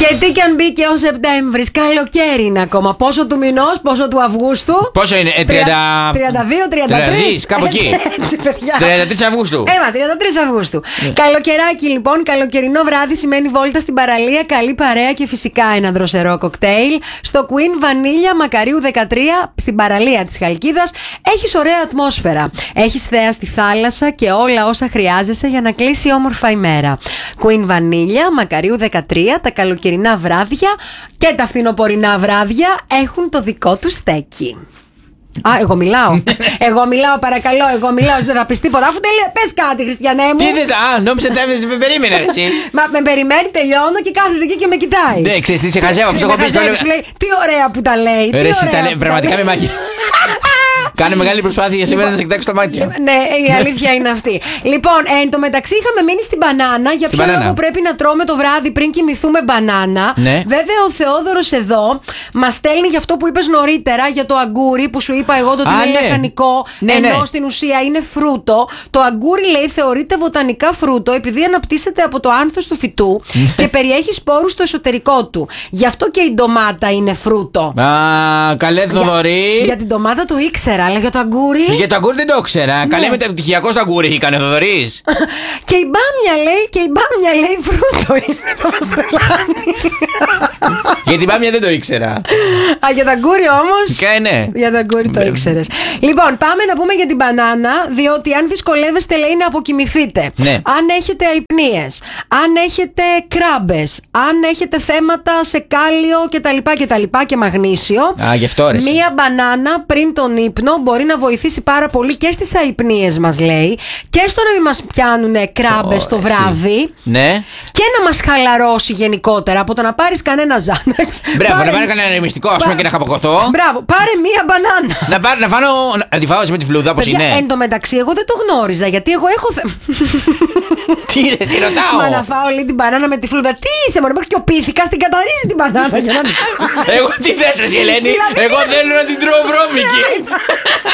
Και τι κι αν μπήκε ο Σεπτέμβρης, καλοκαίρι είναι ακόμα. Πόσο του μηνός, πόσο του Αυγούστου? Πόσο είναι, 32, 33. Κάπου εκεί. Έτσι, παιδιά. 33 Αυγούστου. 33 Αυγούστου. Καλοκαιράκι λοιπόν, καλοκαιρινό βράδυ σημαίνει βόλτα στην παραλία, καλή παρέα και φυσικά ένα δροσερό κοκτέιλ. Στο Queen Vanilla Μακαρίου 13, στην παραλία της Χαλκίδας, έχεις ωραία ατμόσφαιρα. Έχεις θέα στη θάλασσα και όλα όσα χρειάζεσαι για να κλείσει όμορφα ημέρα. Queen Vanilla Μακαρίου 13, τα καλοκαιρινά βράδια και τα φθινοπορεινά βράδια έχουν το δικό του στέκι. Α, εγώ μιλάω. Εγώ μιλάω, παρακαλώ, εγώ μιλάω. Δεν θα πει τίποτα. Αφού τελείω, πες κάτι, Χριστιανέ μου. Τι δεν. Α, νόμιζα ότι με περίμενε, εσύ. Μα με περιμένει, τελειώνω και κάθεται εκεί και με κοιτάει. Ναι, ξέρεις τι, σε χαζεύω. Αυτό έχω πει στο λέω. Τι ωραία που τα λέει. Ρε, εσύ τα λέει. Πραγματικά με μάγει. Κάνε μεγάλη προσπάθεια σήμερα να σε κοιτάξω τα μάτια. Ναι, η αλήθεια είναι αυτή. Λοιπόν, εν τω μεταξύ είχαμε μείνει στην μπανάνα. Για ποιο λόγο πρέπει να τρώμε το βράδυ πριν κοιμηθούμε μπανάνα? Ναι. Βέβαια, ο Θεόδωρος εδώ μας στέλνει για αυτό που είπες νωρίτερα, για το αγκούρι που σου είπα εγώ, το ότι είναι λαχανικό, ενώ στην ουσία είναι φρούτο. Το αγκούρι, λέει, θεωρείται βοτανικά φρούτο επειδή αναπτύσσεται από το άνθος του φυτού και περιέχει σπόρους στο εσωτερικό του. Γι' αυτό και η ντομάτα είναι φρούτο. Α, καλέ Θοδωρή. Για την ντομάτα το ήξερα, αλλά για το αγκούρι. Για το αγκούρι δεν το ήξερα. Ναι. Καλέ μεταπτυχιακό στο αγκούρι έκανε ο Θοδωρής. Και η μπάμια λέει φρούτο είναι. Θα μας τρελάνει. Για την μπάμια δεν το ήξερα. Α, για το αγκούρι όμως. Ναι. Για το αγκούρι το ήξερες. Λοιπόν, πάμε να πούμε για την μπανάνα, διότι αν δυσκολεύεστε, λέει, να αποκοιμηθείτε. Ναι. Αν έχετε αϊπνίες, αν έχετε κράμπες, αν έχετε θέματα σε κάλιο κτλ. Και μαγνήσιο. Α, γι' αυτό ρε. Μία μπανάνα πριν τον ύπνο μπορεί να βοηθήσει πάρα πολύ και στις αϊπνίες μας, λέει, και στο να μην μας πιάνουν κράμπες το βράδυ. Ναι. Και να μας χαλαρώσει γενικότερα από το να πάρεις κανένα Ζάναξ. Μπράβο, να πάρει κανένα ρεμιστικό, ας πούμε, και να χαποκωθώ. Μπράβο, πάρε μία μπανάνα. Να φάνω. Να τη φάω με τη φλούδα, όπως είναι. Εν τω μεταξύ, εγώ δεν το γνώριζα, γιατί εγώ έχω. Τι ρε, σε ρωτάω. Μα να φάω, λέει, την μπανάνα με τη φλούδα. Τι είσαι, μωρέ, και ο πίθηκας την καταρρίζει την μπανάνα. Εγώ τι θες, Ελένη. Εγώ θέλω να την τρώω βρώμικη.